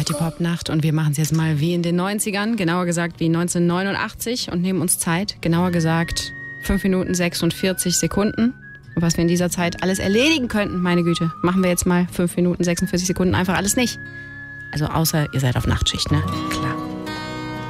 hört die Popnacht und wir machen es jetzt mal wie in den 90ern, genauer gesagt wie 1989 und nehmen uns Zeit, genauer gesagt 5 Minuten 46 Sekunden. Und was wir in dieser Zeit alles erledigen könnten, meine Güte, machen wir jetzt mal 5 Minuten 46 Sekunden einfach alles nicht. Also außer ihr seid auf Nachtschicht, ne? Klar.